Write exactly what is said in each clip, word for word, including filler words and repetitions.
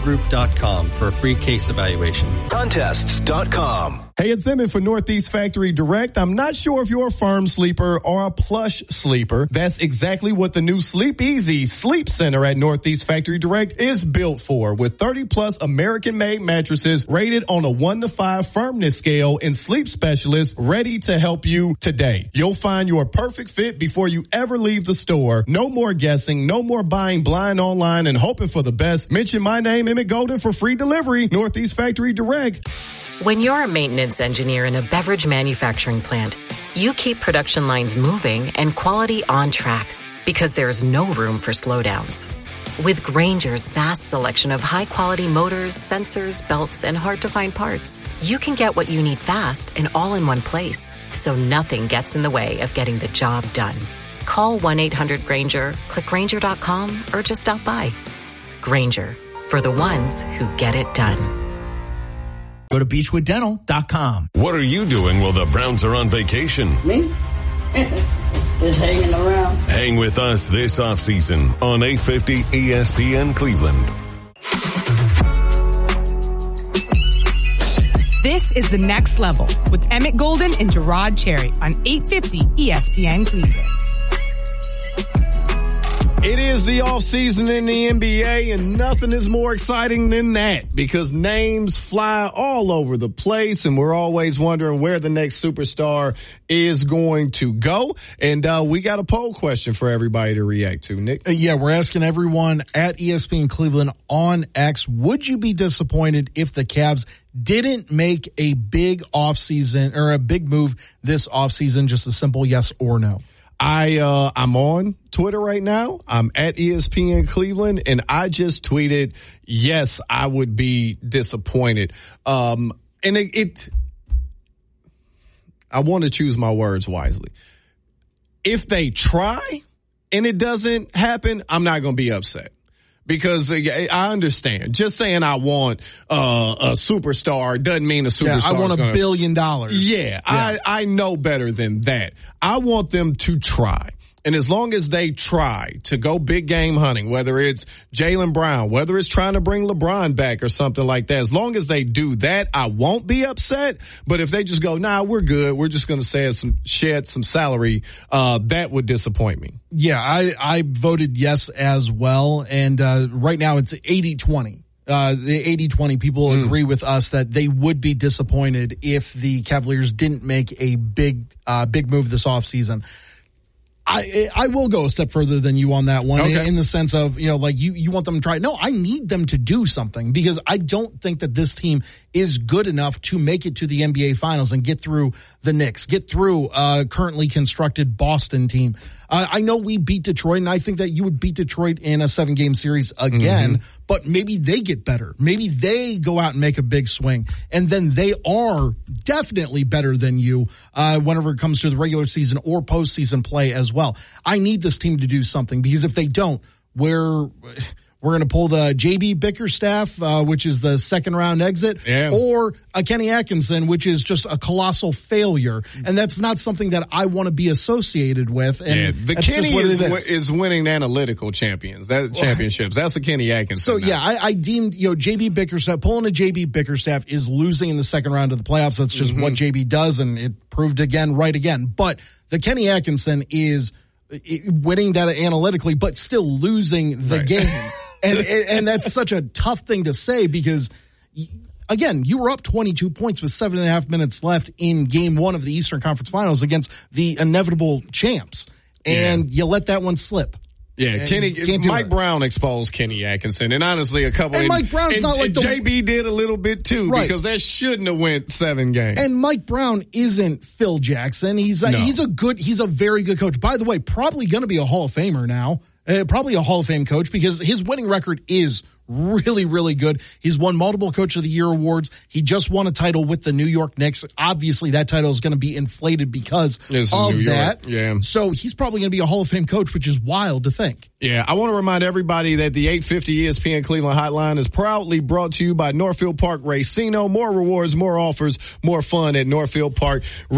group dot com for a free case evaluation. Contests dot com. Hey, it's Emmett for Northeast Factory Direct. I'm not sure if you're a firm sleeper or a plush sleeper. That's exactly what the new Sleep Easy Sleep Center at Northeast Factory Direct is built for, with thirty plus American-made mattresses rated on a one to five firmness scale and sleep specialists ready to help you today. You'll find your perfect fit before you ever leave the store. No more guessing, no more buying blind online and hoping for the best. Mention my name, Emmett Golden, for free delivery. Northeast Factory Direct. When you're a maintenance engineer in a beverage manufacturing plant, you keep production lines moving and quality on track because there's no room for slowdowns. With Grainger's vast selection of high-quality motors, sensors, belts, and hard-to-find parts, you can get what you need fast and all in one place, so nothing gets in the way of getting the job done. Call one eight hundred Grainger, click Grainger dot com, or just stop by. Grainger, for the ones who get it done. Go to beechwood dental dot com. What are you doing while the Browns are on vacation? Me? Just hanging around. Hang with us this offseason on eight fifty E S P N Cleveland. This is The Next Level with Emmett Golden and Gerard Cherry on eight fifty E S P N Cleveland. It is the offseason in the N B A, and nothing is more exciting than that because names fly all over the place, and we're always wondering where the next superstar is going to go. And uh, we got a poll question for everybody to react to, Nick. Uh, yeah, we're asking everyone at E S P N Cleveland on X, would you be disappointed if the Cavs didn't make a big offseason or a big move this offseason? Just a simple yes or no. I, uh, I'm on Twitter right now. I'm at E S P N Cleveland, and I just tweeted, yes, I would be disappointed. Um, and it, it I want to choose my words wisely. If they try and it doesn't happen, I'm not going to be upset. Because uh, I understand. Just saying I want uh, a superstar doesn't mean a superstar. Yeah, I want a gonna, billion dollars. Yeah, yeah, I, I know better than that. I want them to try. And as long as they try to go big game hunting, whether it's Jaylen Brown, whether it's trying to bring LeBron back or something like that, as long as they do that, I won't be upset. But if they just go, nah, we're good, we're just going to shed some, shed some salary, uh, that would disappoint me. Yeah, I, I voted yes as well. And uh, right now it's eighty twenty. Uh, the eighty twenty people mm. agree with us that they would be disappointed if the Cavaliers didn't make a big, uh, big move this offseason. I I will go a step further than you on that one, okay. in the sense of, you know, like you, you want them to try. No, I need them to do something because I don't think that this team is good enough to make it to the N B A Finals and get through the Knicks, get through a currently constructed Boston team. Uh, I know we beat Detroit, and I think that you would beat Detroit in a seven-game series again, mm-hmm. but maybe they get better. Maybe they go out and make a big swing, and then they are definitely better than you uh, whenever it comes to the regular season or postseason play as well. I need this team to do something because if they don't, we're we're going to pull the J B Bickerstaff, uh, which is the second round exit, yeah. or a Kenny Atkinson, which is just a colossal failure, and that's not something that I want to be associated with. And yeah, the Kenny is, is. is winning analytical champions, that championships. That's the Kenny Atkinson. So now. yeah, I, I deemed you know J B Bickerstaff pulling a J B Bickerstaff is losing in the second round of the playoffs. That's just mm-hmm. what J B does, and it proved again, right again. But the Kenny Atkinson is winning that analytically, but still losing the right. game. And, and that's such a tough thing to say because, again, you were up twenty-two points with seven and a half minutes left in game one of the Eastern Conference Finals against the inevitable champs. And yeah. you let that one slip. Yeah, and Kenny, Mike Brown exposed Kenny Atkinson. And honestly, a couple and of, Mike Brown's and, not like and the, J B did a little bit too, right. because that shouldn't have went seven games. And Mike Brown isn't Phil Jackson. He's a, no. he's a good, he's a very good coach. By the way, probably going to be a Hall of Famer now. Uh, probably a Hall of Fame coach because his winning record is really, really good. He's won multiple Coach of the Year awards. He just won a title with the New York Knicks. Obviously, that title is going to be inflated because it's of that. Yeah. So he's probably going to be a Hall of Fame coach, which is wild to think. Yeah, I want to remind everybody that the eight fifty E S P N Cleveland hotline is proudly brought to you by Northfield Park Racino. More rewards, more offers, more fun at Northfield Park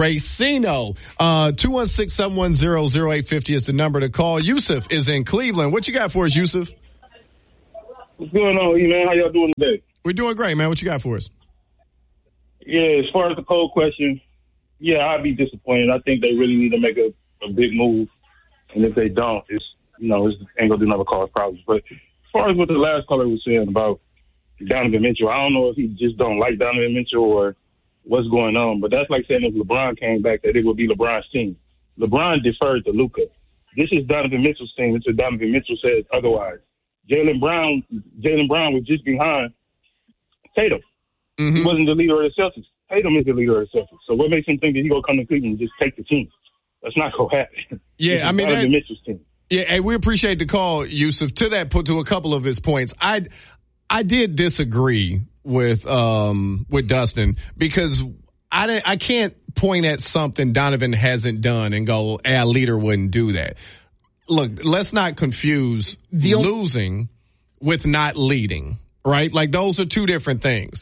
Racino. Uh, two one six, seven one zero, zero eight five zero is the number to call. Yusuf is in Cleveland. What you got for us, Yusuf? What's going on, E, man? How y'all doing today? We're doing great, man. What you got for us? Yeah, as far as the cold question, yeah, I'd be disappointed. I think they really need to make a, a big move. And if they don't, it's, you know, it's ain't going to do nothing cause problems. But as far as what the last caller was saying about Donovan Mitchell, I don't know if he just don't like Donovan Mitchell or what's going on. But that's like saying if LeBron came back that it would be LeBron's team. LeBron deferred to Luka. This is Donovan Mitchell's team until Donovan Mitchell says otherwise. Jaylen Brown, Jaylen Brown was just behind Tatum. Mm-hmm. He wasn't the leader of the Celtics. Tatum is the leader of the Celtics. So what makes him think that he's going to come to Cleveland and just take the team? That's not going to happen. Yeah, I mean, Donovan that, Mitchell's team. Yeah, and we appreciate the call, Yusuf. To that, put to a couple of his points, I I did disagree with um with Dustin because I I can't point at something Donovan hasn't done and go, hey, a leader wouldn't do that. Look, let's not confuse the losing with not leading, right? Like those are two different things.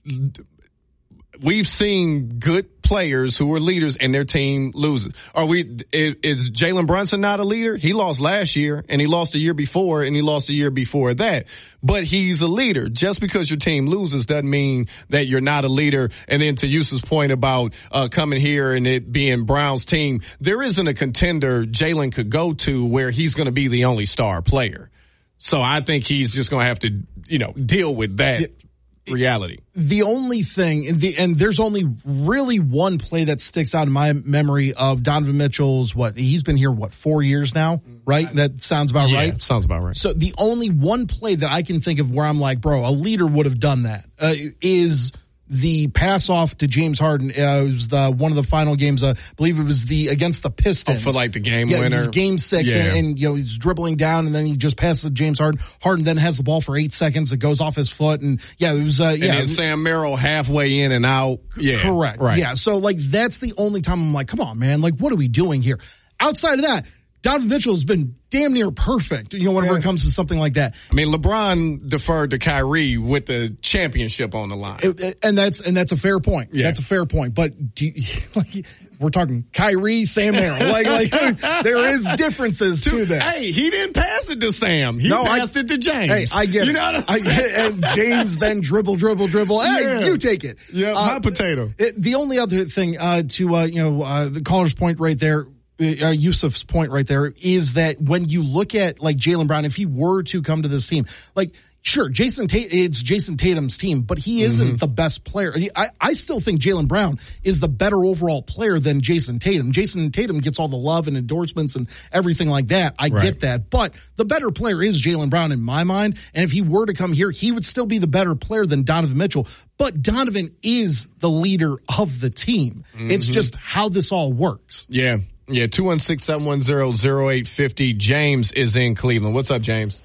We've seen good players who are leaders and their team loses. Are we, is, is Jalen Brunson not a leader? He lost last year and he lost the year before and he lost the year before that. But he's a leader. Just because your team loses doesn't mean that you're not a leader. And then to Yusuf's point about, uh, coming here and it being Brown's team, there isn't a contender Jalen could go to where he's going to be the only star player. So I think he's just going to have to, you know, deal with that. Yeah. Reality. The only thing, and, the, and there's only really one play that sticks out in my memory of Donovan Mitchell's, what, he's been here, what, four years now, right? That sounds about yeah, right? Sounds about right. So the only one play that I can think of where I'm like, bro, a leader would have done that, uh, is the pass off to James Harden. Uh, it was the one of the final games. Uh, I believe it was the against the Pistons. Oh, for like the game yeah, winner. It was game six, yeah. and, and you know he's dribbling down, and then he just passes to James Harden. Harden then has the ball for eight seconds. It goes off his foot, and yeah, it was. Uh, yeah, and then Sam Merrill halfway in and out. Yeah, correct. Right. Yeah, so like that's the only time I'm like, come on, man, like what are we doing here? Outside of that, Donovan Mitchell has been damn near perfect, you know, whenever yeah. it comes to something like that. I mean, LeBron deferred to Kyrie with the championship on the line. It, it, and that's and that's a fair point. Yeah. That's a fair point. But do you, like, we're talking Kyrie, Sam Merrill. Like, like there is differences to, to this. Hey, he didn't pass it to Sam. He no, passed I, it to James. Hey, I get you it. Know what I'm I get, and James then dribble, dribble, dribble. Hey, yeah. you take it. Yeah, uh, hot potato. It, the only other thing uh, to, uh, you know, uh, the caller's point right there, Uh, Yusuf's point right there is that when you look at like Jaylen Brown, if he were to come to this team, like sure, Jason Tate, it's Jason Tatum's team, but he isn't mm-hmm. the best player. I, I still think Jaylen Brown is the better overall player than Jason Tatum. Jason Tatum gets all the love and endorsements and everything like that. I right. get that, but the better player is Jaylen Brown in my mind. And if he were to come here, he would still be the better player than Donovan Mitchell. But Donovan is the leader of the team. Mm-hmm. It's just how this all works. Yeah. Yeah, two one six, seven one zero, zero eight five zero. James is in Cleveland. What's up, James?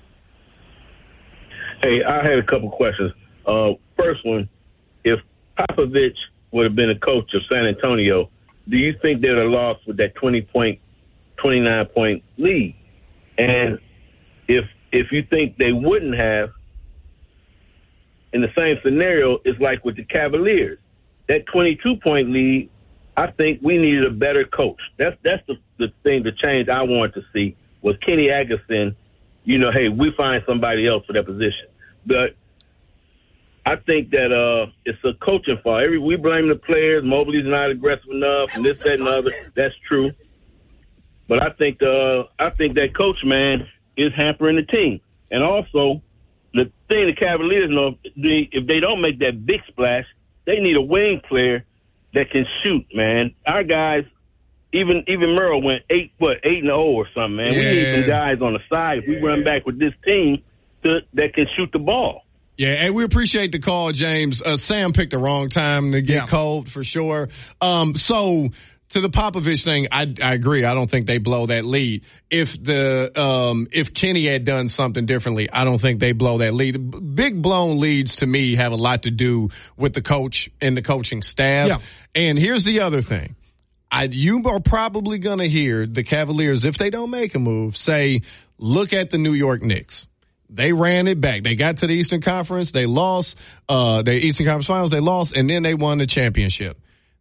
Hey, I had a couple questions. Uh, first one, if Popovich would have been a coach of San Antonio, do you think they'd have lost with that twenty-point, twenty-nine-point lead? And if if you think they wouldn't have, in the same scenario, it's like with the Cavaliers. That twenty-two-point lead, I think we needed a better coach. That's that's the, the thing, the change I wanted to see was Kenny Atkinson, you know, hey, we find somebody else for that position. But I think that uh, it's a coaching fault. Every, we blame the players. Mobley's not aggressive enough and this, that, and the other. That's true. But I think uh, I think that coach, man, is hampering the team. And also, the thing the Cavaliers know, they, if they don't make that big splash, they need a wing player that can shoot, man. Our guys, even even Merrill went eight, what, eight and oh or something, man. Yeah. We need some guys on the side if we run back with this team to, that can shoot the ball. Yeah, and we appreciate the call, James. Uh, Sam picked the wrong time to get yeah. cold for sure. Um, so to the Popovich thing, I, I agree. I don't think they blow that lead. If the um, if Kenny had done something differently, I don't think they blow that lead. Big blown leads to me have a lot to do with the coach and the coaching staff. Yeah. And here's the other thing. I, you are probably going to hear the Cavaliers, if they don't make a move, say, look at the New York Knicks. They ran it back. They got to the Eastern Conference. They lost. Uh, the Eastern Conference Finals. They lost, and then they won the championship.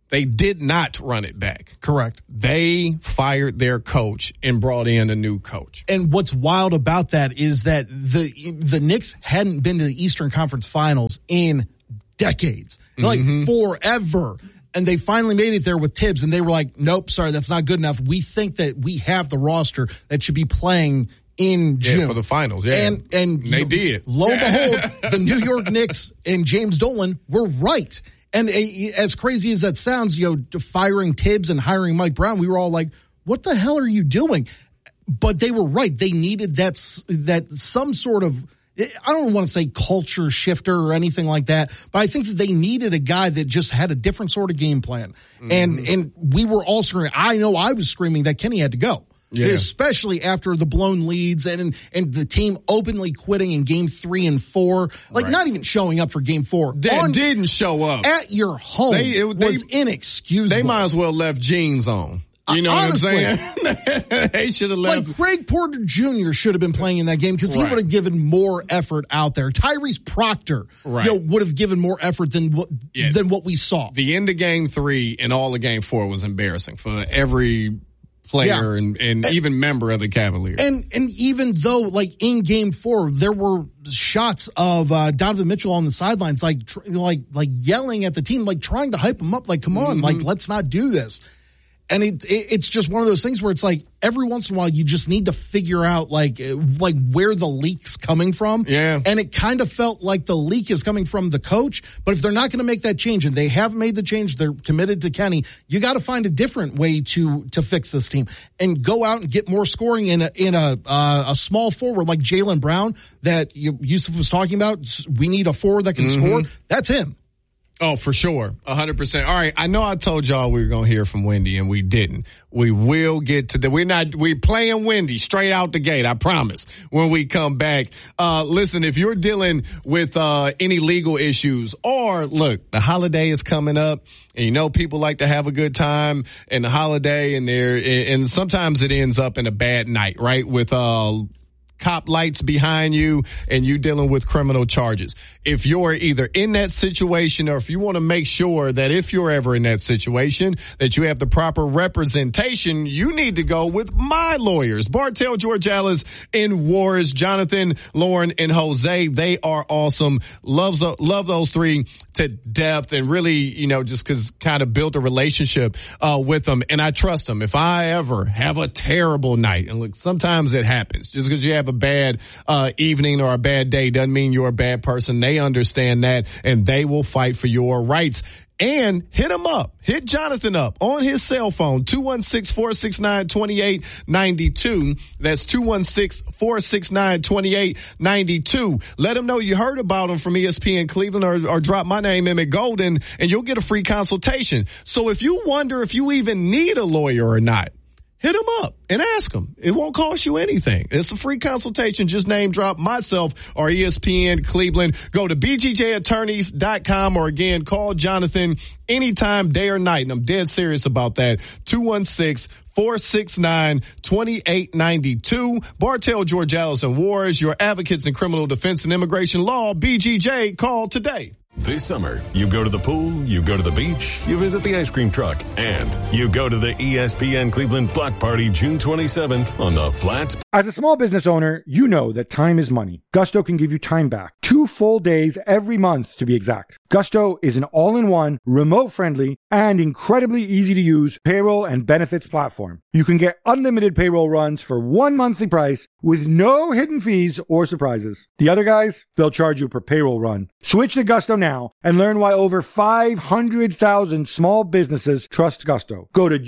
They did not run it back. Correct. They fired their coach and brought in a new coach. And what's wild about that is that the the Knicks hadn't been to the Eastern Conference Finals in decades, like mm-hmm. forever. And they finally made it there with Tibbs, and they were like, nope, sorry, that's not good enough. We think that we have the roster that should be playing in June. Yeah, for the finals, yeah. And, and, and they you, did. Lo and behold, the New York Knicks and James Dolan were right. And uh, as crazy as that sounds, you know, firing Tibbs and hiring Mike Brown, we were all like, what the hell are you doing? But they were right. They needed that, that some sort of, I don't want to say culture shifter or anything like that, but I think that they needed a guy that just had a different sort of game plan. Mm-hmm. And, and we were all screaming. I know I was screaming that Kenny had to go. Yeah. Especially after the blown leads and and the team openly quitting in game three and four, like right. not even showing up for game four. They on, didn't show up at your home. They, it, they, was inexcusable. They might as well left jeans on. You know Honestly, what I'm saying? They should have left. Like Craig Porter Junior should have been playing in that game because he right. would have given more effort out there. Tyrese Proctor right. you know, would have given more effort than what yeah. than what we saw. The end of game three and all of game four was embarrassing for every player yeah. and, and, and even member of the Cavaliers. And and even though, like, in game four, there were shots of uh, Donovan Mitchell on the sidelines, like, tr- like, like yelling at the team, like trying to hype him up, like, come on, mm-hmm. like, let's not do this. And it, it it's just one of those things where it's like every once in a while you just need to figure out like like where the leak's coming from. Yeah. And it kind of felt like the leak is coming from the coach. But if they're not going to make that change, and they haven't made the change, they're committed to Kenny, you got to find a different way to to fix this team and go out and get more scoring in a in a uh, a small forward like Jaylen Brown that you, Yusuf was talking about. We need a forward that can mm-hmm. score. That's him. Oh, for sure. A hundred percent. All right. I know I told y'all we were going to hear from Wendy and we didn't. We will get to the, we're not, we're playing Wendy straight out the gate. I promise when we come back. Uh, listen, if you're dealing with, uh, any legal issues or look, the holiday is coming up and you know, people like to have a good time in the holiday and they're, and sometimes it ends up in a bad night, right? With, uh, cop lights behind you and you dealing with criminal charges. If you're either in that situation or if you want to make sure that if you're ever in that situation that you have the proper representation, you need to go with my lawyers, Bartell Georgalis and Wars, Jonathan, Lauren, and Jose. They are awesome. Loves, love those three to depth and really, you know, just cause kind of built a relationship, uh, with them. And I trust them. If I ever have a terrible night, and look, sometimes it happens just cause you have a bad, uh, evening or a bad day doesn't mean you're a bad person. They understand that and they will fight for your rights. And hit him up. Hit Jonathan up on his cell phone, two one six, four six nine, two eight nine two. That's two one six, four six nine, two eight nine two. Let him know you heard about him from E S P N Cleveland or, or drop my name, Emmett Golden, and you'll get a free consultation. So if you wonder if you even need a lawyer or not, hit him up and ask him. It won't cost you anything. It's a free consultation. Just name drop myself or E S P N Cleveland. Go to b g j attorneys dot com or again, call Jonathan anytime, day or night. And I'm dead serious about that. two one six, four six nine, two eight nine two. Bartell Georgalis and Wars, your advocates in criminal defense and immigration law. B G J, call today. This summer, you go to the pool, you go to the beach, you visit the ice cream truck, and you go to the E S P N Cleveland Block Party June twenty-seventh on the Flats. As a small business owner, you know that time is money. Gusto can give you time back. Two full days every month, to be exact. Gusto is an all-in-one, remote-friendly, and incredibly easy-to-use payroll and benefits platform. You can get unlimited payroll runs for one monthly price with no hidden fees or surprises. The other guys, they'll charge you per payroll run. Switch to Gusto now and learn why over five hundred thousand small businesses trust Gusto. Go to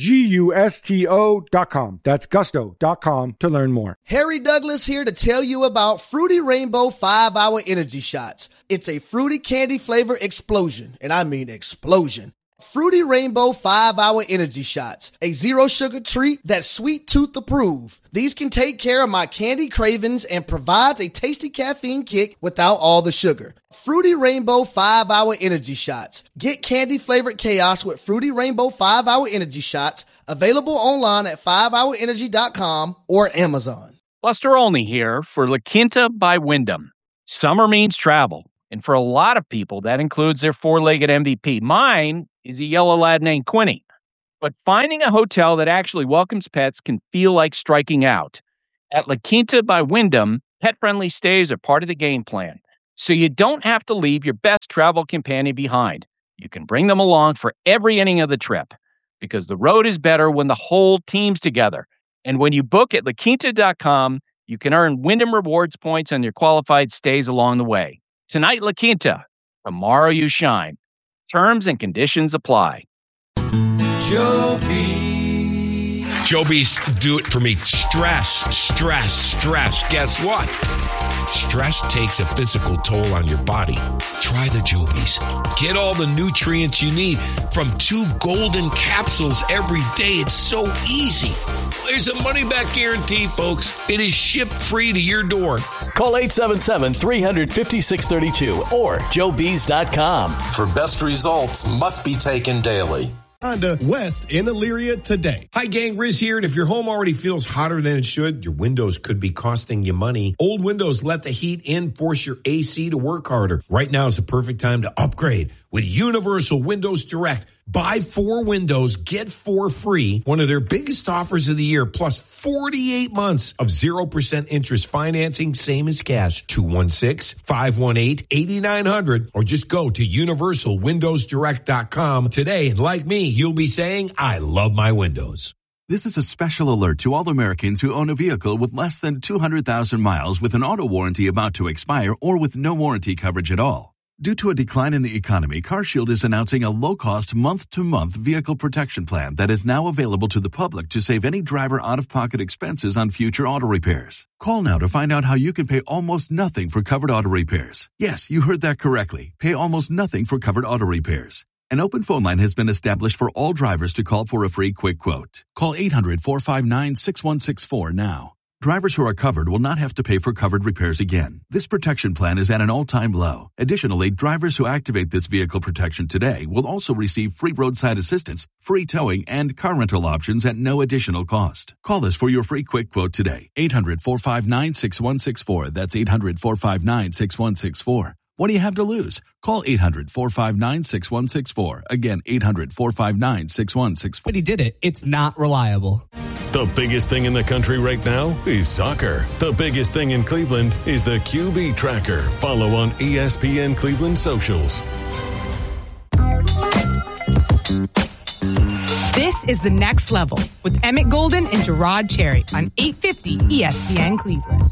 gusto dot com. That's gusto dot com to learn more. Harry Douglas here to tell you about Fruity Rainbow five hour Energy Shots. It's a fruity candy flavor explosion, and I mean explosion. Fruity Rainbow five hour Energy Shots, a zero sugar treat that's sweet tooth approved. These can take care of my candy cravings and provides a tasty caffeine kick without all the sugar. Fruity Rainbow five hour Energy Shots. Get candy flavored chaos with Fruity Rainbow five hour Energy Shots, available online at five hour energy dot com or Amazon. Buster Olney here for La Quinta by Wyndham. Summer means travel, and for a lot of people, that includes their four-legged M V P. Mine is a yellow lab named Quinny. But finding a hotel that actually welcomes pets can feel like striking out. At La Quinta by Wyndham, pet-friendly stays are part of the game plan, so you don't have to leave your best travel companion behind. You can bring them along for every inning of the trip, because the road is better when the whole team's together. And when you book at la quinta dot com, you can earn Wyndham Rewards points on your qualified stays along the way. Tonight, La Quinta. Tomorrow, you shine. Terms and conditions apply. Joby. Joby's do it for me. Stress, stress, stress. Guess what? Stress takes a physical toll on your body. Try the Jobies. Get all the nutrients you need from two golden capsules every day. It's so easy. There's a money-back guarantee, folks. It is shipped free to your door. Call eight seven seven, three five six three two or joe bees dot com. For best results, must be taken daily. Honda West in Elyria today. Hi, gang. Riz here. And if your home already feels hotter than it should, your windows could be costing you money. Old windows let the heat in, force your A C to work harder. Right now is the perfect time to upgrade with Universal Windows Direct. Buy four windows, get four free. One of their biggest offers of the year, plus forty-eight months of zero percent interest financing, same as cash. two one six, five one eight, eight nine zero zero or just go to universal windows direct dot com today. And like me, you'll be saying, I love my windows. This is a special alert to all Americans who own a vehicle with less than two hundred thousand miles with an auto warranty about to expire or with no warranty coverage at all. Due to a decline in the economy, CarShield is announcing a low-cost month-to-month vehicle protection plan that is now available to the public to save any driver out-of-pocket expenses on future auto repairs. Call now to find out how you can pay almost nothing for covered auto repairs. Yes, you heard that correctly. Pay almost nothing for covered auto repairs. An open phone line has been established for all drivers to call for a free quick quote. Call eight hundred, four five nine, six one six four now. Drivers who are covered will not have to pay for covered repairs again. This protection plan is at an all-time low. Additionally, drivers who activate this vehicle protection today will also receive free roadside assistance, free towing, and car rental options at no additional cost. Call us for your free quick quote today. eight hundred, four five nine, six one six four. That's eight hundred, four five nine, six one six four. What do you have to lose? Call eight hundred, four five nine, six one six four. Again, eight hundred, four five nine, six one six four. But he did it. It's not reliable. The biggest thing in the country right now is soccer. The biggest thing in Cleveland is the Q B Tracker. Follow on E S P N Cleveland socials. This is The Next Level with Emmett Golden and Gerard Cherry on eight fifty E S P N Cleveland.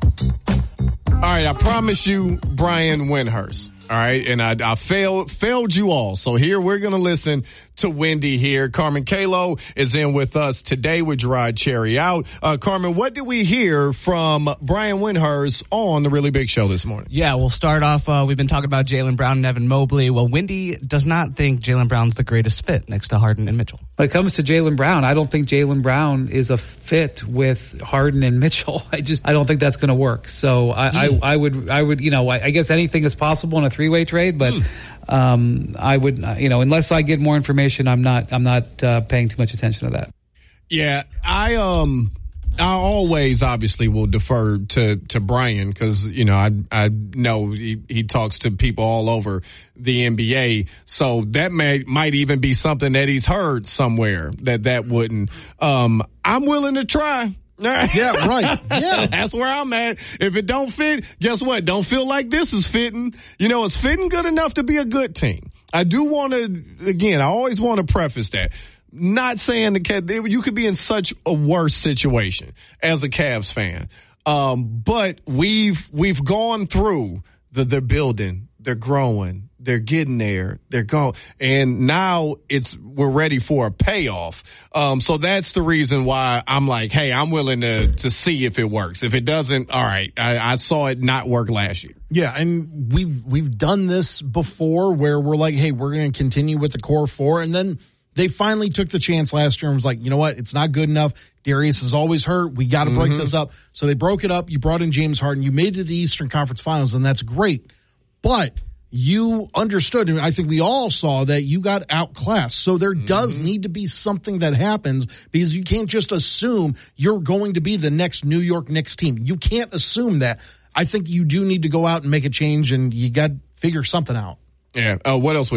All right, I promise you, Brian Windhurst. All right, and I, I failed failed you all. So here we're going to listen to Wendy here. Carmen Kalo is in with us today with Gerard Cherry out. Uh, Carmen, what did we hear from Brian Windhurst on the Really Big Show this morning? Yeah, we'll start off. Uh, we've been talking about Jaylen Brown and Evan Mobley. Well, Wendy does not think Jaylen Brown's the greatest fit next to Harden and Mitchell. When it comes to Jaylen Brown, I don't think Jaylen Brown is a fit with Harden and Mitchell. I just, I don't think that's going to work. So I, mm. I, I would, I would, you know, I, I guess anything is possible in a three-way trade, but mm. um, I would, you know, unless I get more information, I'm not, I'm not uh, paying too much attention to that. Yeah, I um. I always obviously will defer to, to Brian because, you know, I I know he, he talks to people all over the N B A. So that may might even be something that he's heard somewhere that that wouldn't. Um, I'm willing to try. Yeah, right. Yeah. That's where I'm at. If it don't fit, guess what? Don't feel like this is fitting. You know, it's fitting good enough to be a good team. I do want to, again, I always want to preface that. Not saying the Cavs, you could be in such a worse situation as a Cavs fan. Um, but we've, we've gone through the, they're building, they're growing, they're getting there, they're going, and now it's, we're ready for a payoff. Um, so that's the reason why I'm like, hey, I'm willing to, to see if it works. If it doesn't, all right, I, I saw it not work last year. Yeah, and we've, we've done this before where we're like, hey, we're going to continue with the core four, and then they finally took the chance last year and was like, you know what? It's not good enough. Darius is always hurt. We got to break mm-hmm. this up. So they broke it up. You brought in James Harden. You made it to the Eastern Conference Finals, and that's great. But you understood, and I think we all saw that you got outclassed. So there mm-hmm. does need to be something that happens because you can't just assume you're going to be the next New York Knicks team. You can't assume that. I think you do need to go out and make a change, and you got to figure something out. Yeah. Uh, what else we got?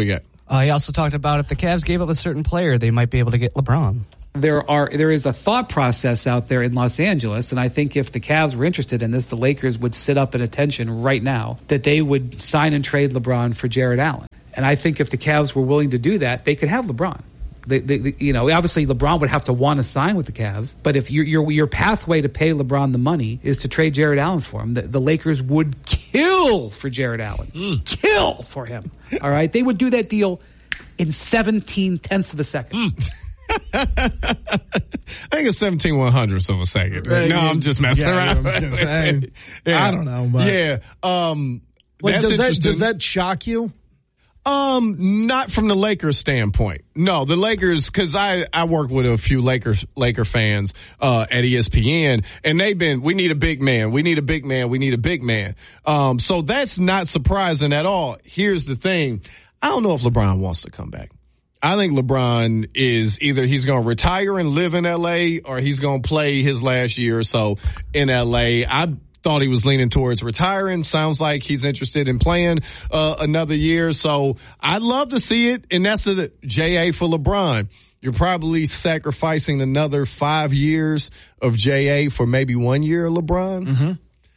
Uh, he also talked about if the Cavs gave up a certain player, they might be able to get LeBron. There are there is a thought process out there in Los Angeles, and I think if the Cavs were interested in this, the Lakers would sit up at attention right now that they would sign and trade LeBron for Jared Allen. And I think if the Cavs were willing to do that, they could have LeBron. They, they, they, you know, obviously LeBron would have to want to sign with the Cavs, but if your your your pathway to pay LeBron the money is to trade Jared Allen for him, the, the Lakers would kill for Jared Allen, mm. kill for him. All right, they would do that deal in seventeen tenths of a second. Mm. I think it's seventeen one hundredths of a second. Right? No, I'm just messing yeah, around. I, was say, yeah. I don't know, but yeah. Um, like, does that does that shock you? Um, not from the Lakers standpoint. No, the Lakers, cause I, I work with a few Lakers, Laker fans, uh, at E S P N, and they've been, we need a big man. We need a big man. We need a big man. Um, so that's not surprising at all. Here's the thing. I don't know if LeBron wants to come back. I think LeBron is either he's going to retire and live in L A or he's going to play his last year or so in L A. I thought he was leaning towards retiring. Sounds like he's interested in playing uh, another year. So I'd love to see it. And that's a J A for LeBron. You're probably sacrificing another five years of J A for maybe one year of LeBron. Mm-hmm.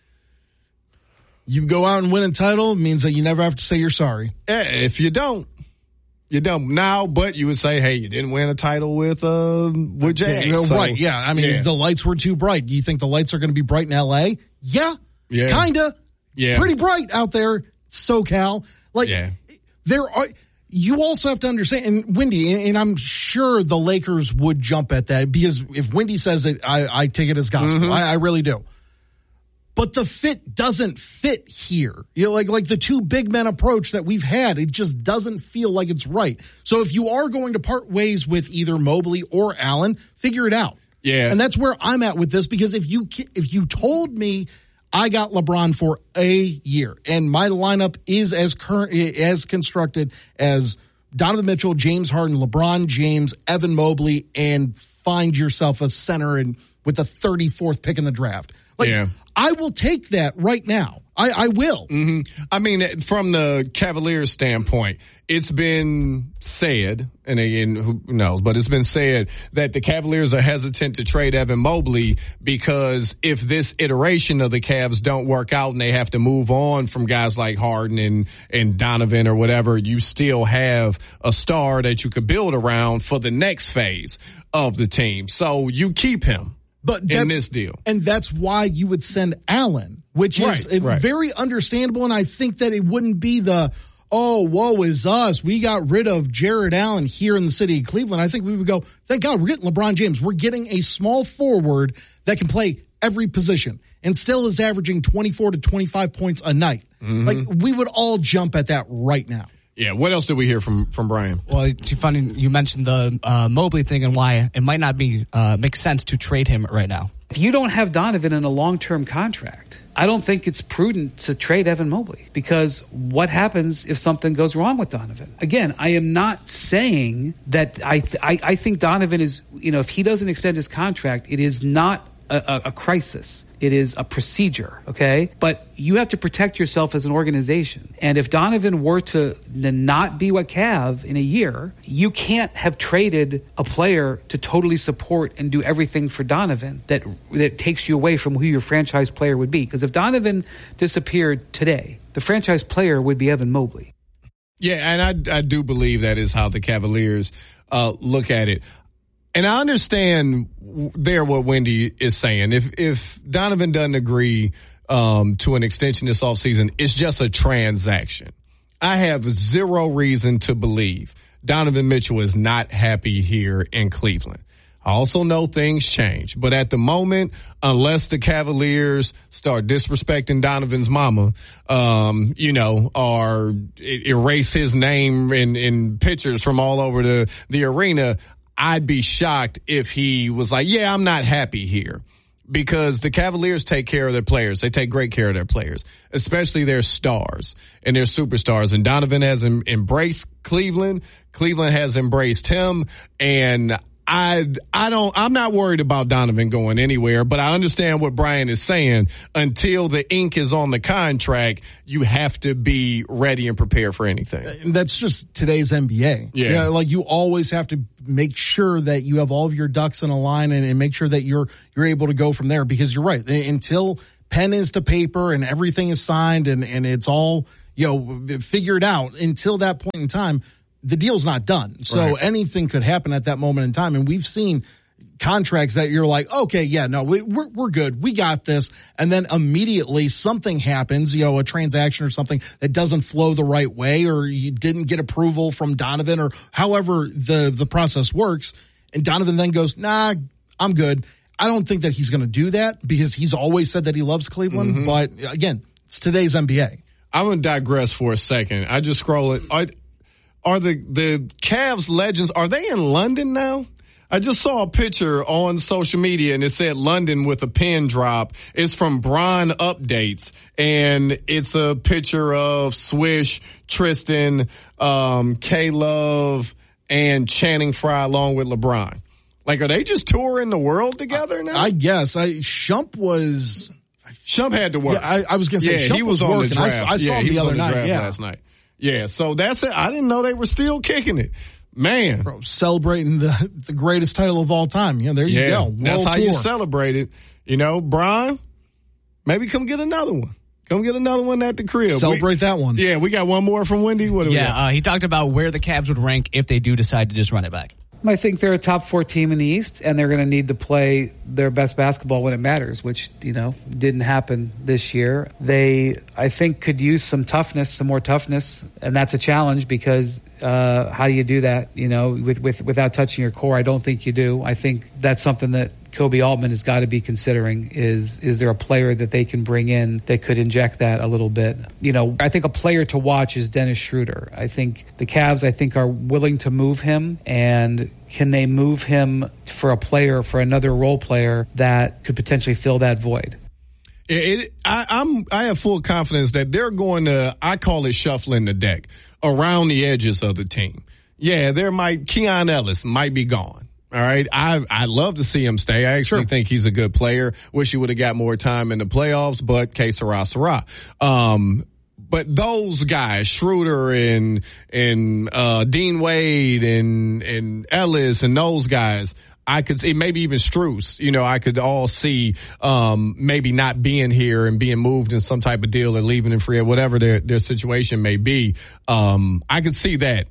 You go out and win a title, it means that you never have to say you're sorry. Yeah, if you don't. You don't now, but you would say, hey, you didn't win a title with uh with Jay. Yeah, so, right, yeah. I mean, yeah. The lights were too bright. You think the lights are going to be bright in L A? Yeah. Yeah. Kinda. Yeah. Pretty bright out there, SoCal. Like, yeah. there are, you also have to understand, and Wendy, and, and I'm sure the Lakers would jump at that, because if Wendy says it, I, I take it as gospel. Mm-hmm. I, I really do. But the fit doesn't fit here. You know, like, like the two big men approach that we've had, it just doesn't feel like it's right. So if you are going to part ways with either Mobley or Allen, figure it out. Yeah. And that's where I'm at with this, because if you, if you told me I got LeBron for a year and my lineup is as current, as constructed as Donovan Mitchell, James Harden, LeBron James, Evan Mobley, and find yourself a center and with the thirty-fourth pick in the draft. Like, yeah. I will take that right now. I, I will. Mm-hmm. I mean, from the Cavaliers standpoint, it's been said, and again, who knows, but it's been said that the Cavaliers are hesitant to trade Evan Mobley because if this iteration of the Cavs don't work out and they have to move on from guys like Harden and, and Donovan or whatever, you still have a star that you could build around for the next phase of the team. So you keep him. But in this deal. And that's why you would send Allen, which is right, right. very understandable. And I think that it wouldn't be the, oh, woe is us. We got rid of Jared Allen here in the city of Cleveland. I think we would go, thank God we're getting LeBron James. We're getting a small forward that can play every position and still is averaging twenty-four to twenty-five points a night. Mm-hmm. Like, we would all jump at that right now. Yeah, what else did we hear from, from Brian? Well, it's funny you mentioned the uh, Mobley thing and why it might not be uh, make sense to trade him right now. If you don't have Donovan in a long-term contract, I don't think it's prudent to trade Evan Mobley, because what happens if something goes wrong with Donovan? Again, I am not saying that I th- I, I think Donovan is, you know, if he doesn't extend his contract, it is not a, a, a crisis. It is a procedure, okay? But you have to protect yourself as an organization. And if Donovan were to not be what Cav in a year, you can't have traded a player to totally support and do everything for Donovan that that takes you away from who your franchise player would be. Because if Donovan disappeared today, the franchise player would be Evan Mobley. Yeah, and I, I do believe that is how the Cavaliers uh, look at it. And I understand there what Wendy is saying. If if Donovan doesn't agree um, to an extension this offseason, it's just a transaction. I have zero reason to believe Donovan Mitchell is not happy here in Cleveland. I also know things change. But at the moment, unless the Cavaliers start disrespecting Donovan's mama, um, you know, or erase his name in, in pictures from all over the, the arena, I'd be shocked if he was like, yeah, I'm not happy here, because the Cavaliers take care of their players. They take great care of their players, especially their stars and their superstars. And Donovan has em- embraced Cleveland. Cleveland has embraced him. And I, I don't, I'm not worried about Donovan going anywhere, but I understand what Brian is saying. Until the ink is on the contract, you have to be ready and prepared for anything. And that's just today's N B A. Yeah. You know, like you always have to make sure that you have all of your ducks in a line and, and make sure that you're, you're able to go from there, because you're right. Until pen is to paper and everything is signed and, and it's all, you know, figured out, until that point in time, the deal's not done. So right. anything could happen at that moment in time. And we've seen contracts that you're like, okay, yeah, no, we, we're, we're good. We got this. And then immediately something happens, you know, a transaction or something that doesn't flow the right way, or you didn't get approval from Donovan, or however the, the process works. And Donovan then goes, nah, I'm good. I don't think that he's going to do that, because he's always said that he loves Cleveland. Mm-hmm. But again, it's today's N B A. I'm going to digress for a second. I just scroll it. I, Are the, the Cavs legends, are they in London now? I just saw a picture on social media and it said London with a pin drop. It's from Bron Updates, and it's a picture of Swish, Tristan, um, K-Love, and Channing Frye along with LeBron. Like, are they just touring the world together now? I guess. I Shump was... Shump had to work. Yeah, I, I was going to say, yeah, Shump he was, was on working. the draft. I, I saw yeah, him he the was other on the night. draft Yeah. last night. Yeah, so that's it. I didn't know they were still kicking it. Man. Bro, celebrating the the greatest title of all time. You know, there you yeah, go. World that's how tour. you celebrate it. You know, Brian, maybe come get another one. Come get another one at the crib. Celebrate we, that one. Yeah, we got one more from Wendy. What do yeah, we got? Uh, he talked about where the Cavs would rank if they do decide to just run it back. I think they're a top four team in the East, and they're going to need to play their best basketball when it matters, which, you know, didn't happen this year. They, I think, could use some toughness, some more toughness, and that's a challenge, because uh, how do you do that, you know, with, with without touching your core? I don't think you do. I think that's something that Kobe Altman has got to be considering. Is is there a player that they can bring in that could inject that a little bit? You know, I think a player to watch is Dennis Schroeder. I think the Cavs, I think, are willing to move him, and can they move him for a player, for another role player that could potentially fill that void? It, it, I, I'm, I have full confidence that they're going to, I call it shuffling the deck around the edges of the team. Yeah, there might, Keon Ellis might be gone. All right. I, I'd love to see him stay. I actually sure. think he's a good player. Wish he would have got more time in the playoffs, but que sera, sera. Um, But those guys, Schroeder and, and, uh, Dean Wade and, and Ellis and those guys, I could see, maybe even Strus, you know, I could all see, um, maybe not being here and being moved in some type of deal or leaving in free or whatever their, their situation may be. Um, I could see that.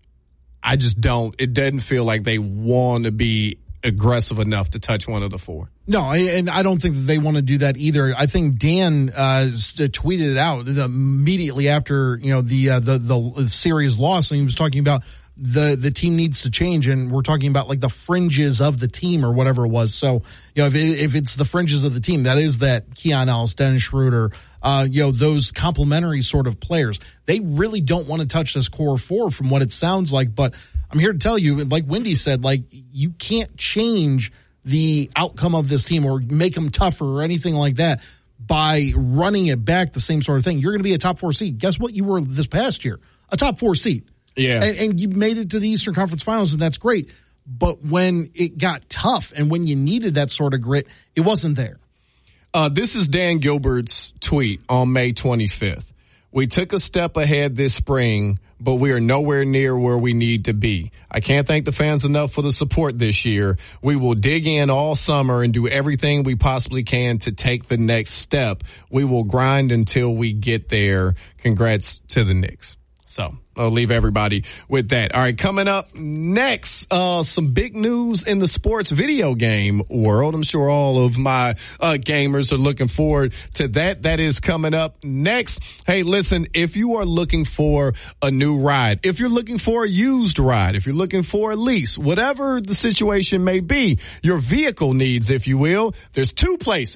I just don't, it doesn't feel like they want to be aggressive enough to touch one of the four. No, and I don't think that they want to do that either. I think Dan uh, tweeted it out immediately after, you know, the uh, the the series loss, and he was talking about the the team needs to change, and we're talking about like the fringes of the team or whatever it was. So, you know, if it, if it's the fringes of the team, that is that Keon Ellis, Dennis Schroeder, uh, you know, those complementary sort of players. They really don't want to touch this core four from what it sounds like, but I'm here to tell you, like Wendy said, like you can't change the outcome of this team or make them tougher or anything like that by running it back, the same sort of thing. You're going to be a top four seed. Guess what you were this past year? A top four seed. Yeah. And, and you made it to the Eastern Conference Finals, and that's great. But when it got tough and when you needed that sort of grit, it wasn't there. Uh, this is Dan Gilbert's tweet on May twenty-fifth. We took a step ahead this spring, but we are nowhere near where we need to be. I can't thank the fans enough for the support this year. We will dig in all summer and do everything we possibly can to take the next step. We will grind until we get there. Congrats to the Knicks. So I'll leave everybody with that. All right, coming up next, uh, some big news in the sports video game world. I'm sure all of my uh, gamers are looking forward to that. That is coming up next. Hey, listen, if you are looking for a new ride, if you're looking for a used ride, if you're looking for a lease, whatever the situation may be, your vehicle needs, if you will, there's two places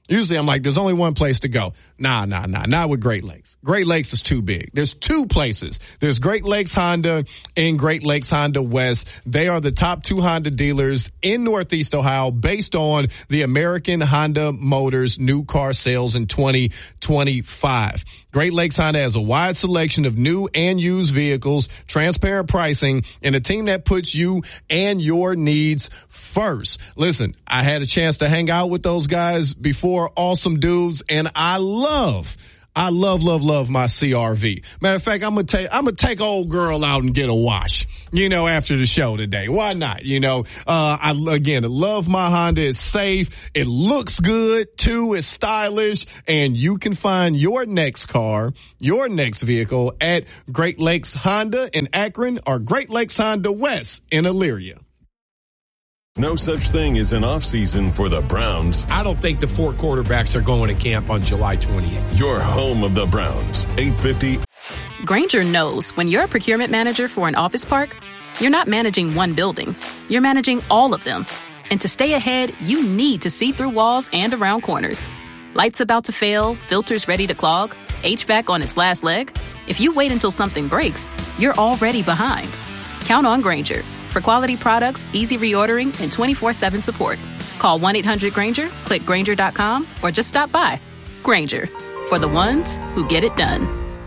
Usually I'm like, there's only one place to go. Nah, nah, nah, not with Great Lakes. Great Lakes is too big. There's two places. There's Great Lakes Honda and Great Lakes Honda West. They are the top two Honda dealers in Northeast Ohio based on the American Honda Motors new car sales in twenty twenty-five. Great Lakes Honda has a wide selection of new and used vehicles, transparent pricing, and a team that puts you and your needs first. Listen, I had a chance to hang out with those guys before, awesome dudes, and I love I love, love, love my C R V. Matter of fact, I'm gonna take, I'm gonna take old girl out and get a wash, you know, after the show today. Why not? You know, uh, I, again, love my Honda. It's safe. It looks good too. It's stylish, and you can find your next car, your next vehicle at Great Lakes Honda in Akron or Great Lakes Honda West in Elyria. No such thing as an off-season for the Browns. I don't think the four quarterbacks are going to camp on July twentieth. Your home of the Browns, eight fifty. Grainger knows when you're a procurement manager for an office park, you're not managing one building. You're managing all of them. And to stay ahead, you need to see through walls and around corners. Lights about to fail, filters ready to clog, H V A C on its last leg. If you wait until something breaks, you're already behind. Count on Grainger. For quality products, easy reordering, and twenty-four seven support. Call one eight hundred Grainger, click Grainger dot com, or just stop by. Grainger, for the ones who get it done.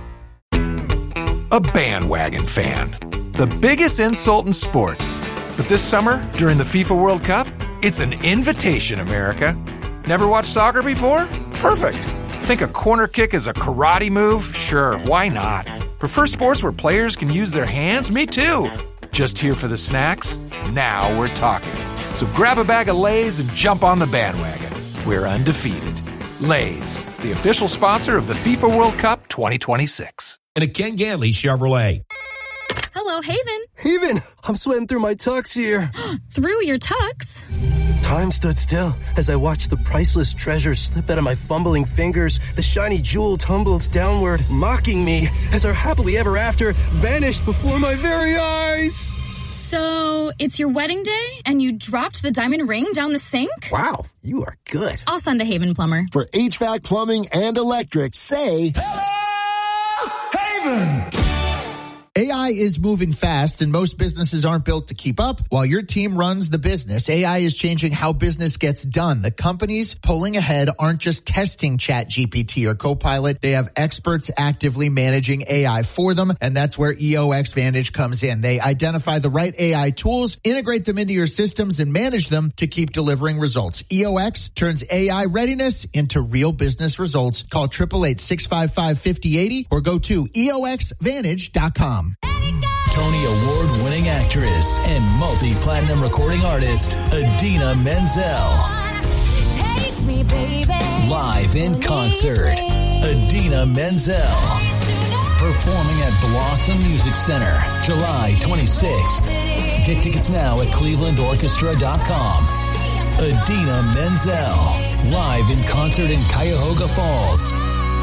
A bandwagon fan. The biggest insult in sports. But this summer, during the FIFA World Cup, it's an invitation, America. Never watched soccer before? Perfect. Think a corner kick is a karate move? Sure, why not? Prefer sports where players can use their hands? Me too. Just here for the snacks? Now we're talking. So grab a bag of Lay's and jump on the bandwagon. We're undefeated. Lay's, the official sponsor of the FIFA World Cup twenty twenty-six. And a Ken Ganley Chevrolet. Hello, Haven. Haven, I'm sweating through my tux here. Through your tux? Time stood still as I watched the priceless treasure slip out of my fumbling fingers. The shiny jewel tumbled downward, mocking me as our happily ever after vanished before my very eyes. So, it's your wedding day and you dropped the diamond ring down the sink? Wow, you are good. I'll send a Haven plumber. For H V A C, plumbing, and electric, say... Hello, Haven! A I is moving fast and most businesses aren't built to keep up. While your team runs the business, A I is changing how business gets done. The companies pulling ahead aren't just testing ChatGPT or Copilot. They have experts actively managing A I for them, and that's where E O X Vantage comes in. They identify the right A I tools, integrate them into your systems, and manage them to keep delivering results. E O X turns A I readiness into real business results. Call eight eight eight, six five five, five oh eight oh or go to E O X Vantage dot com. Tony Award-winning actress and multi-platinum recording artist, Idina Menzel. Take me, baby. Live in concert, Idina Menzel. Performing at Blossom Music Center, July twenty-sixth. Get tickets now at cleveland orchestra dot com. Idina Menzel. Live in concert in Cuyahoga Falls.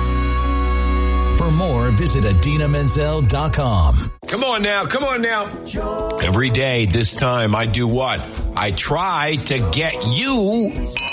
For more, visit Idina Menzel dot com. Come on now, come on now. Every day, this time, I do what? I try to get you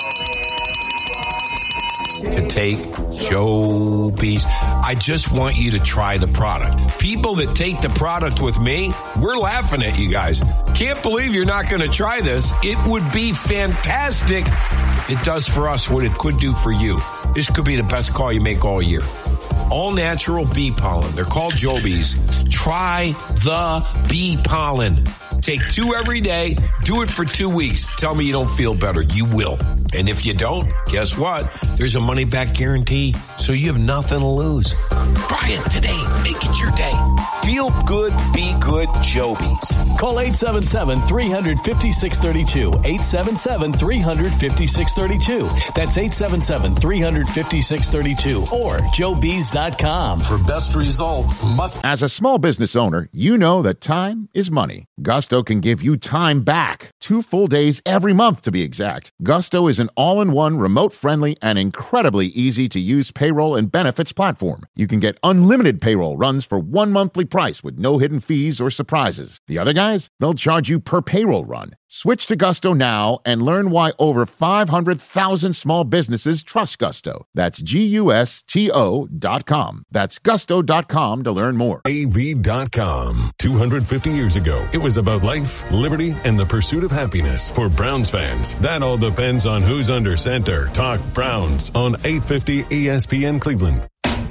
to take Joby's. I just want you to try the product. People that take the product with me, we're laughing at you guys. Can't believe you're not going to try this. It would be fantastic if it does for us what it could do for you. This could be the best call you make all year. All natural bee pollen. They're called Joby's. Try the bee pollen. Take two every day. Do it for two weeks. Tell me you don't feel better. You will. And if you don't, guess what? There's a money back guarantee, so you have nothing to lose. Try it today. Make it your day. Feel good, be good, Joby's. Call eight seven seven, three five six, three two. eight seven seven, three five six, three two. That's eight seven seven, three five six, three two or joe bees dot com. For best results, must. As a small business owner, you know that time is money. Gusto can give you time back. Two full days every month, to be exact. Gusto is an all-in-one, remote-friendly, and incredibly easy-to-use payroll and benefits platform. You can get unlimited payroll runs for one monthly price with no hidden fees or surprises. The other guys, they'll charge you per payroll run. Switch to Gusto now and learn why over five hundred thousand small businesses trust Gusto. That's G U S T O dot com. That's gusto dot com to learn more. A V dot com. two hundred fifty years ago, it was about life, liberty, and the pursuit of happiness. For Browns fans, that all depends on who's under center. Talk Browns on eight fifty E S P N Cleveland.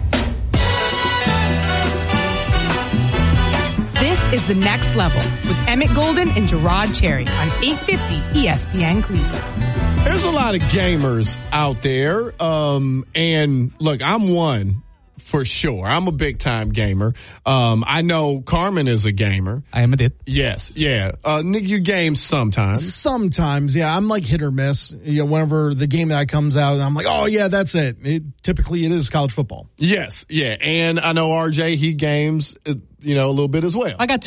This is The Next Level with Emmett Golden and Gerard Cherry on eight fifty E S P N Cleveland. There's a lot of gamers out there, um, and look, I'm one for sure. I'm a big time gamer. Um, I know Carmen is a gamer. I am a did. Yes, yeah. Uh, Nick, you game sometimes. Sometimes, yeah. I'm like hit or miss. You know, whenever the game that comes out, I'm like, oh yeah, that's it. it. Typically, it is college football. Yes, yeah. And I know R J, he games, you know, a little bit as well. I got